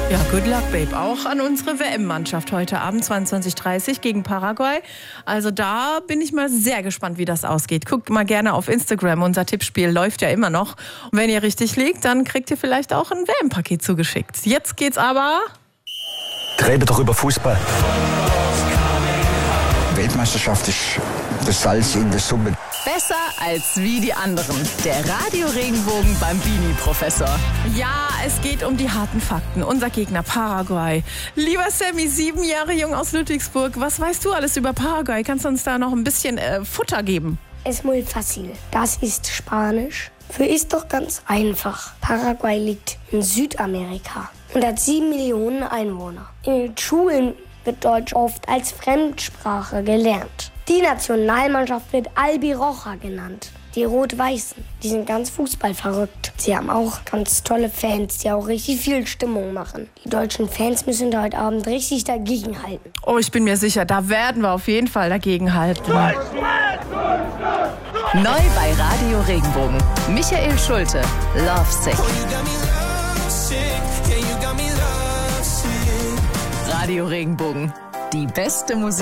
Ja, good luck, Babe. Auch an unsere WM-Mannschaft heute Abend 22:30 gegen Paraguay. Also da bin ich mal sehr gespannt, wie das ausgeht. Guckt mal gerne auf Instagram. Unser Tippspiel läuft ja immer noch. Und wenn ihr richtig liegt, dann kriegt ihr vielleicht auch ein WM-Paket zugeschickt. Jetzt geht's aber... Rede doch über Fußball. Weltmeisterschaft ist das Salz in der Suppe. Besser als wie die anderen. Der Radio-Regenbogen Bambini-Professor. Ja, es geht um die harten Fakten. Unser Gegner Paraguay. Lieber Sammy, 7 Jahre jung aus Ludwigsburg. Was weißt du alles über Paraguay? Kannst du uns da noch ein bisschen Futter geben? Es muy fácil. Das ist Spanisch. Für ist doch ganz einfach. Paraguay liegt in Südamerika und hat 7 Millionen Einwohner. In den Schulen wird Deutsch oft als Fremdsprache gelernt. Die Nationalmannschaft wird Albirroja genannt. Die Rot-Weißen, die sind ganz fußballverrückt. Sie haben auch ganz tolle Fans, die auch richtig viel Stimmung machen. Die deutschen Fans müssen da heute Abend richtig dagegenhalten. Oh, ich bin mir sicher, da werden wir auf jeden Fall dagegenhalten. Neu bei Radio Regenbogen. Michael Schulte, Lovesick. Radio Regenbogen. Die beste Musik.